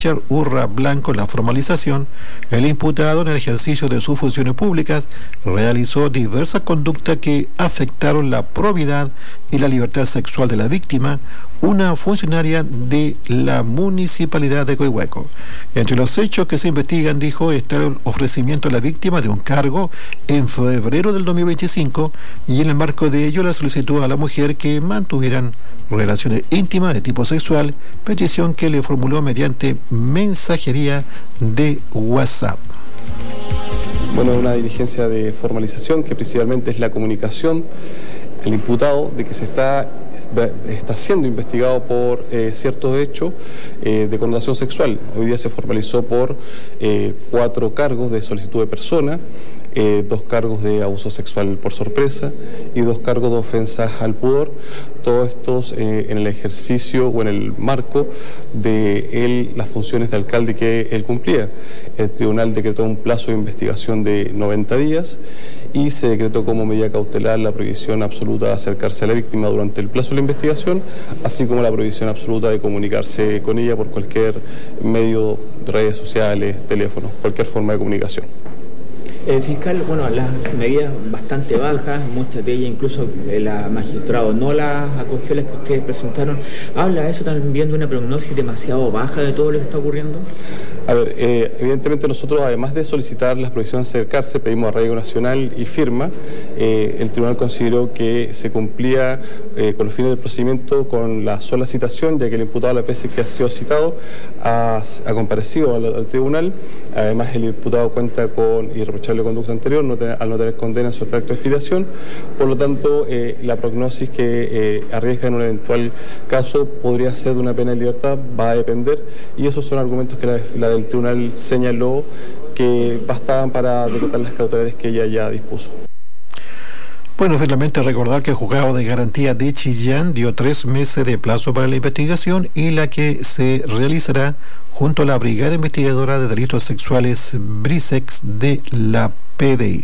Urra Blanco en la formalización, el imputado en el ejercicio de sus funciones públicas realizó diversas conductas que afectaron la probidad y la libertad sexual de la víctima, una funcionaria de la Municipalidad de Coihueco. Entre los hechos que se investigan, dijo, está el ofrecimiento a la víctima de un cargo en febrero del 2025 y en el marco de ello la solicitud a la mujer que mantuvieran relaciones íntimas de tipo sexual, petición que le formuló mediante mensajería de WhatsApp. Bueno, una diligencia de formalización que principalmente es la comunicación al imputado de que se está siendo investigado por ciertos hechos de connotación sexual. Hoy día se formalizó por 4 cargos de solicitud de persona, 2 cargos de abuso sexual por sorpresa y 2 cargos de ofensas al pudor, todos estos en el ejercicio o en el marco de las funciones de alcalde que él cumplía. El tribunal decretó un plazo de investigación de 90 días y se decretó como medida cautelar la prohibición absoluta de acercarse a la víctima durante el plazo de la investigación, así como la prohibición absoluta de comunicarse con ella por cualquier medio, redes sociales, teléfono, cualquier forma de comunicación. Fiscal, bueno, las medidas bastante bajas, muchas de ellas incluso el magistrado no las acogió, las que ustedes presentaron. ¿Habla eso también de una prognosis demasiado baja de todo lo que está ocurriendo? A ver, evidentemente nosotros, además de solicitar las prohibiciones de acercarse, pedimos arraigo nacional y firma. El tribunal consideró que se cumplía con los fines del procedimiento con la sola citación, ya que el imputado, las veces que ha sido citado, ha comparecido al tribunal. Además, el imputado cuenta con irreprochable conducta anterior, al no tener condena en su extracto de filiación. Por lo tanto, la prognosis que arriesga en un eventual caso podría ser de una pena de libertad, va a depender, y esos son argumentos que la del tribunal señaló que bastaban para decretar las cautelares que ella ya dispuso. Bueno, finalmente recordar que el juzgado de garantía de Chillán dio 3 meses de plazo para la investigación y la que se realizará junto a la Brigada Investigadora de Delitos Sexuales BRISEX de la PDI.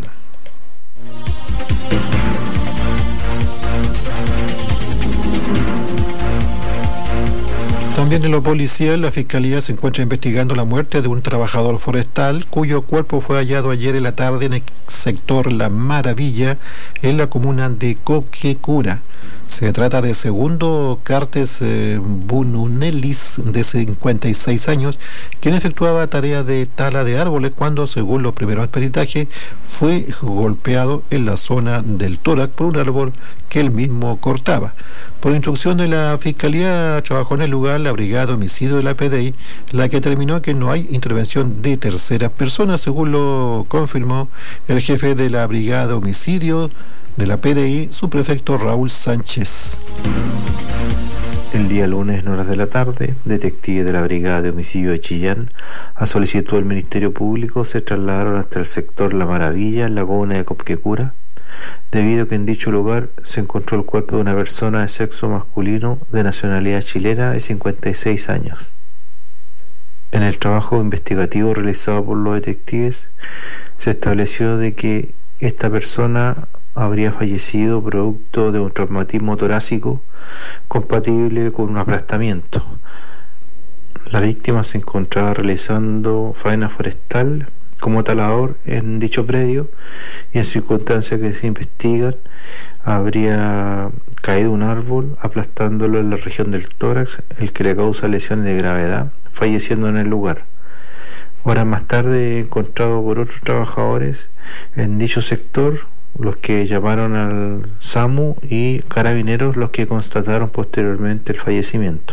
También en lo policial, la Fiscalía se encuentra investigando la muerte de un trabajador forestal cuyo cuerpo fue hallado ayer en la tarde en el sector La Maravilla, en la comuna de Coquecura. Se trata de Segundo Cartes Bununelis, de 56 años, quien efectuaba tareas de tala de árboles cuando, según los primeros peritajes, fue golpeado en la zona del tórax por un árbol que él mismo cortaba. Por instrucción de la Fiscalía, trabajó en el lugar la Brigada de Homicidio de la PDI, la que determinó que no hay intervención de terceras personas, según lo confirmó el jefe de la Brigada de Homicidio de la PDI, subprefecto Raúl Sánchez. El día lunes, en horas de la tarde, detectives de la Brigada de Homicidio de Chillán, a solicitud del Ministerio Público, se trasladaron hasta el sector La Maravilla, en la comuna de Coquecura, debido a que en dicho lugar se encontró el cuerpo de una persona de sexo masculino de nacionalidad chilena de 56 años. En el trabajo investigativo realizado por los detectives, se estableció de que esta persona habría fallecido producto de un traumatismo torácico compatible con un aplastamiento. La víctima se encontraba realizando faena forestal como talador en dicho predio y en circunstancias que se investigan habría caído un árbol aplastándolo en la región del tórax, el que le causa lesiones de gravedad, falleciendo en el lugar. Horas más tarde, encontrado por otros trabajadores en dicho sector, los que llamaron al SAMU, y carabineros los que constataron posteriormente el fallecimiento.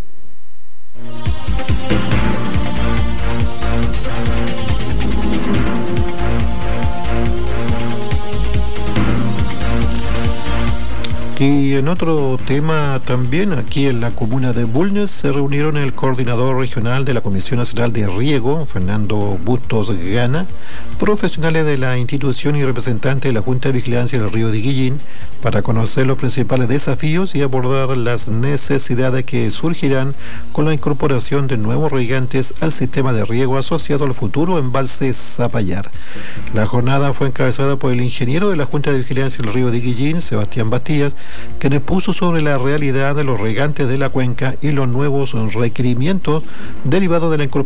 Y en otro tema también, aquí en la comuna de Bulnes, se reunieron el coordinador regional de la Comisión Nacional de Riego, Fernando Bustos Gana, profesionales de la institución y representantes de la Junta de Vigilancia del Río de Guillín, para conocer los principales desafíos y abordar las necesidades que surgirán con la incorporación de nuevos regantes al sistema de riego asociado al futuro embalse Zapallar. La jornada fue encabezada por el ingeniero de la Junta de Vigilancia del Río de Guillín, Sebastián Bastías, quien donde puso sobre la realidad de los regantes de la cuenca y los nuevos requerimientos derivados de la incorporación